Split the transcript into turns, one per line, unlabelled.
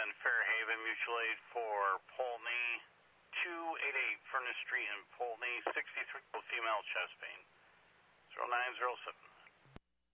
Fairhaven, mutual aid for Polney, 288 Furnace Street in Polney, 63 female chest pain, 0907.